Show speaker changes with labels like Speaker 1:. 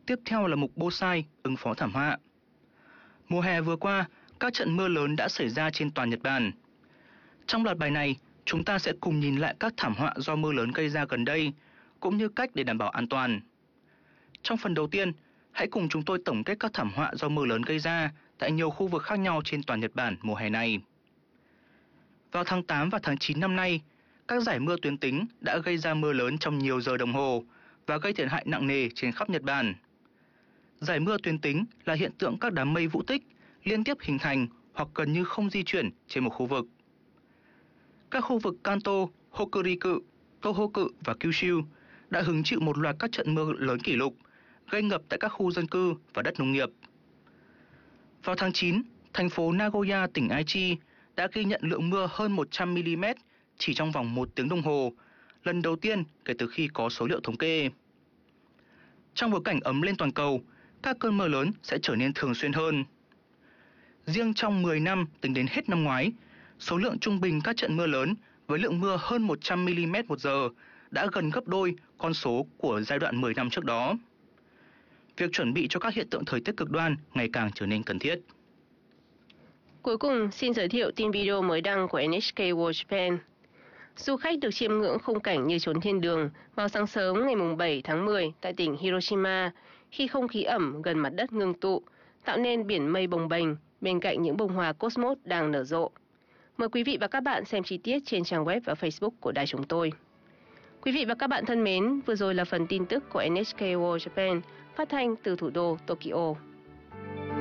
Speaker 1: tiếp theo là mục Bonsai, ứng phó thảm họa. Mùa hè vừa qua, các trận mưa lớn đã xảy ra trên toàn Nhật Bản. Trong loạt bài này, chúng ta sẽ cùng nhìn lại các thảm họa do mưa lớn gây ra gần đây, cũng như cách để đảm bảo an toàn. Trong phần đầu tiên, hãy cùng chúng tôi tổng kết các thảm họa do mưa lớn gây ra tại nhiều khu vực khác nhau trên toàn Nhật Bản mùa hè này. Vào tháng 8 và tháng 9 năm nay, các giải mưa tuyến tính đã gây ra mưa lớn trong nhiều giờ đồng hồ và gây thiệt hại nặng nề trên khắp Nhật Bản. Giải mưa tuyến tính là hiện tượng các đám mây vũ tích liên tiếp hình thành hoặc gần như không di chuyển trên một khu vực. Các khu vực Kanto, Hokuriku, Tohoku và Kyushu đã hứng chịu một loạt các trận mưa lớn kỷ lục, gây ngập tại các khu dân cư và đất nông nghiệp. Vào tháng 9, thành phố Nagoya, tỉnh Aichi đã ghi nhận lượng mưa hơn 100 mm chỉ trong vòng 1 tiếng đồng hồ, lần đầu tiên kể từ khi có số liệu thống kê. Trong bối cảnh ấm lên toàn cầu, các cơn mưa lớn sẽ trở nên thường xuyên hơn. Riêng trong 10 năm tính đến hết năm ngoái, số lượng trung bình các trận mưa lớn với lượng mưa hơn 100 mm một giờ đã gần gấp đôi con số của giai đoạn 10 năm trước đó. Việc chuẩn bị cho các hiện tượng thời tiết cực đoan ngày càng trở nên cần thiết.
Speaker 2: Cuối cùng, xin giới thiệu tin video mới đăng của NHK World Japan. Du khách được chiêm ngưỡng khung cảnh như chốn thiên đường vào sáng sớm ngày 7 tháng 10 tại tỉnh Hiroshima khi không khí ẩm gần mặt đất ngưng tụ, tạo nên biển mây bồng bềnh bên cạnh những bông hoa cosmos đang nở rộ. Mời quý vị và các bạn xem chi tiết trên trang web và Facebook của đài chúng tôi. Quý vị và các bạn thân mến, vừa rồi là phần tin tức của NHK World Japan phát thanh từ thủ đô Tokyo.